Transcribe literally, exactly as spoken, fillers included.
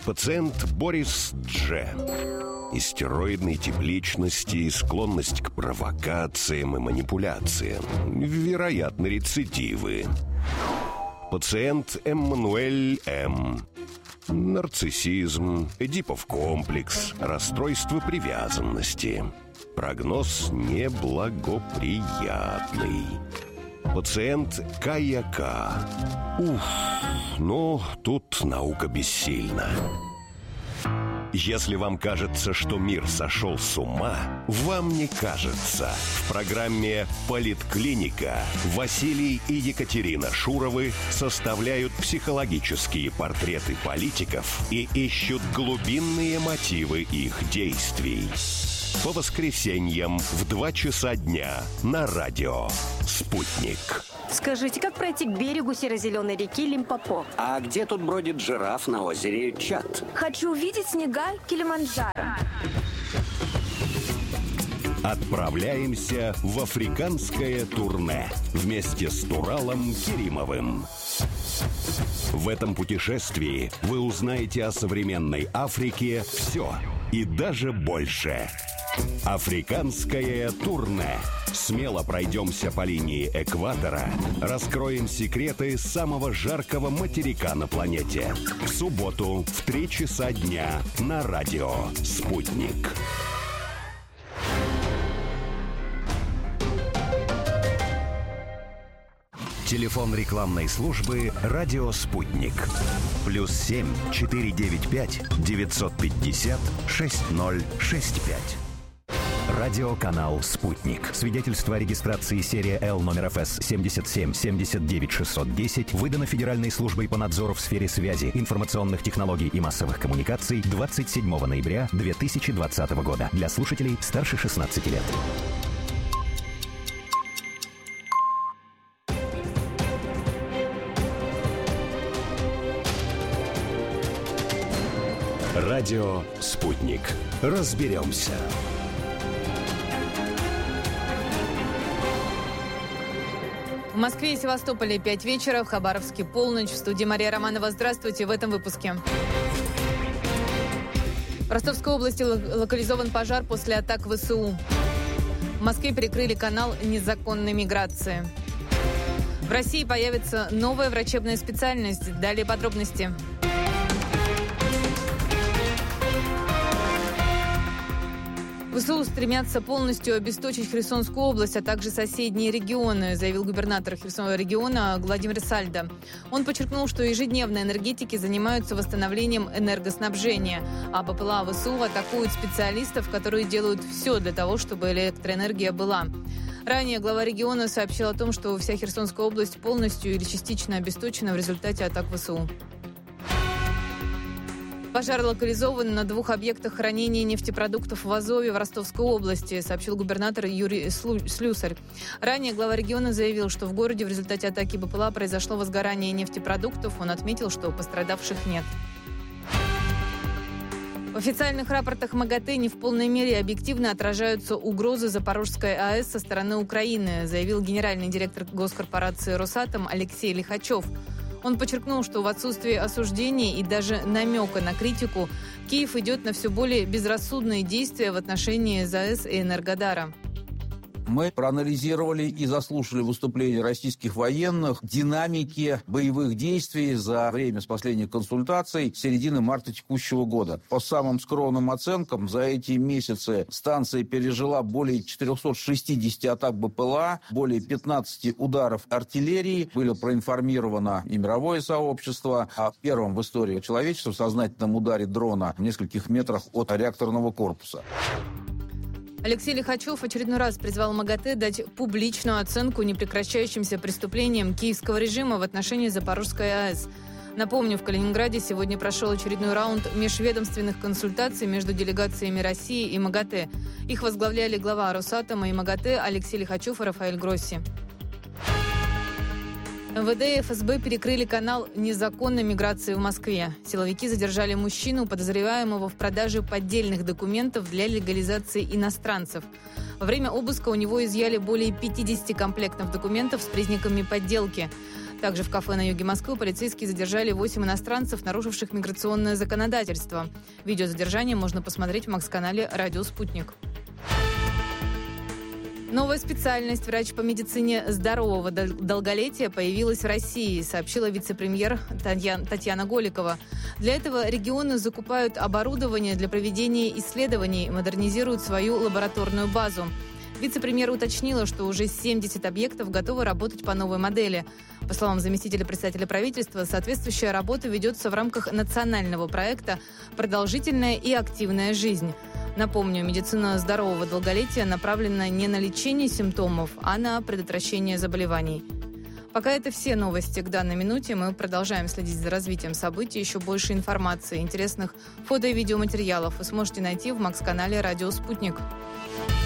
Пациент Борис Дж. Истероидной тип личности, склонность к провокациям и манипуляциям. Вероятно, рецидивы. Пациент Эммануэль М. Нарциссизм, Эдипов комплекс, расстройство привязанности. Прогноз неблагоприятный. Пациент Кая К. Уф, ну, тут наука бессильна. Если вам кажется, что мир сошел с ума, вам не кажется. В программе «Политклиника» Василий и Екатерина Шуровы составляют психологические портреты политиков и ищут глубинные мотивы их действий. По воскресеньям в два часа дня на радио «Спутник». Скажите, как пройти к берегу серо-зеленой реки Лимпопо? А где тут бродит жираф на озере Чад? Хочу увидеть снега Килиманджаро. Отправляемся в африканское турне вместе с Туралом Керимовым. В этом путешествии вы узнаете о современной Африке все и даже больше. Африканское турне. Смело пройдемся по линии экватора, раскроем секреты самого жаркого материка на планете. В субботу в три часа дня на радио «Спутник». Телефон рекламной службы «Радио Спутник». Плюс семь четыре девять пять девятьсот пятьдесят шесть ноль шесть пять. Радиоканал «Спутник». Свидетельство о регистрации серия Л номер эф эс семьдесят семь семьдесят девять шестьсот десять выдано Федеральной службой по надзору в сфере связи, информационных технологий и массовых коммуникаций двадцать седьмого ноября две тысячи двадцатого года. Для слушателей старше шестнадцати лет. Радио «Спутник». Разберемся. В Москве и Севастополе пять вечера, в Хабаровске полночь. В студии Мария Романова. Здравствуйте в этом выпуске. В Ростовской области локализован пожар после атак ВСУ. В Москве перекрыли канал незаконной миграции. В России появится новая врачебная специальность. Далее подробности. ВСУ стремятся полностью обесточить Херсонскую область, а также соседние регионы, заявил губернатор Херсонского региона Владимир Сальдо. Он подчеркнул, что ежедневно энергетики занимаются восстановлением энергоснабжения, а БПЛА ВСУ атакуют специалистов, которые делают все для того, чтобы электроэнергия была. Ранее глава региона сообщил о том, что вся Херсонская область полностью или частично обесточена в результате атак ВСУ. Пожар локализован на двух объектах хранения нефтепродуктов в Азове в Ростовской области, сообщил губернатор Юрий Слюсарь. Ранее глава региона заявил, что в городе в результате атаки БПЛА произошло возгорание нефтепродуктов. Он отметил, что пострадавших нет. В официальных рапортах МАГАТЭ не в полной мере объективно отражаются угрозы Запорожской АЭС со стороны Украины, заявил генеральный директор госкорпорации «Росатом» Алексей Лихачев. Он подчеркнул, что в отсутствии осуждения и даже намека на критику Киев идет на все более безрассудные действия в отношении ЗАЭС и Энергодара. Мы проанализировали и заслушали выступления российских военных, динамики боевых действий за время с последних консультаций с середины марта текущего года. По самым скромным оценкам, за эти месяцы станция пережила более четыреста шестьдесят атак БПЛА, более пятнадцать ударов артиллерии. Было проинформировано и мировое сообщество о первом в истории человечества сознательном ударе дрона в нескольких метрах от реакторного корпуса. Алексей Лихачев в очередной раз призвал МАГАТЭ дать публичную оценку непрекращающимся преступлениям киевского режима в отношении Запорожской АЭС. Напомню, в Калининграде сегодня прошел очередной раунд межведомственных консультаций между делегациями России и МАГАТЭ. Их возглавляли глава Росатома и МАГАТЭ Алексей Лихачев и Рафаэль Гросси. МВД и эф эс бэ перекрыли канал незаконной миграции в Москве. Силовики задержали мужчину, подозреваемого в продаже поддельных документов для легализации иностранцев. Во время обыска у него изъяли более пятьдесят комплектов документов с признаками подделки. Также в кафе на юге Москвы полицейские задержали восемь иностранцев, нарушивших миграционное законодательство. Видео задержания можно посмотреть в Макс-канале «Радио Спутник». Новая специальность «Врач по медицине здорового долголетия» появилась в России, сообщила вице-премьер Татьяна Голикова. Для этого регионы закупают оборудование для проведения исследований, модернизируют свою лабораторную базу. Вице-премьер уточнила, что уже семьдесят объектов готовы работать по новой модели. По словам заместителя председателя правительства, соответствующая работа ведется в рамках национального проекта «Продолжительная и активная жизнь». Напомню, медицина здорового долголетия направлена не на лечение симптомов, а на предотвращение заболеваний. Пока это все новости к данной минуте. Мы продолжаем следить за развитием событий. Еще больше информации, интересных фото- и видеоматериалов вы сможете найти в Макс-канале «Радио Спутник».